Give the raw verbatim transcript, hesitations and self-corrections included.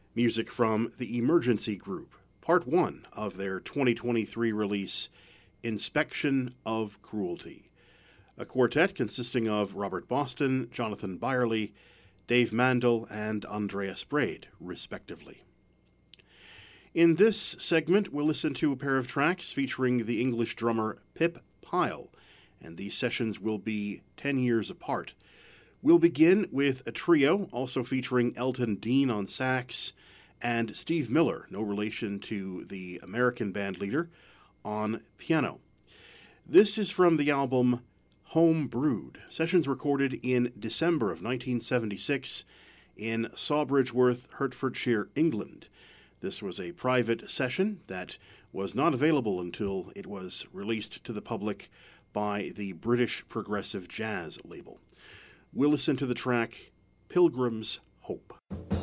Music from the Emergency Group, part one of their twenty twenty-three release, Inspection of Cruelty, a quartet consisting of Robert Boston, Jonathan Byerly, Dave Mandel, and Andreas Braid, respectively. In this segment, we'll listen to a pair of tracks featuring the English drummer Pip Pyle, and these sessions will be ten years apart. We'll begin with a trio, also featuring Elton Dean on sax, and Steve Miller, no relation to the American band leader, on piano. This is from the album Home Brewed, sessions recorded in December of nineteen seventy-six in Sawbridgeworth, Hertfordshire, England. This was a private session that was not available until it was released to the public by the British Progressive Jazz label. We'll listen to the track Pilgrim's Hope.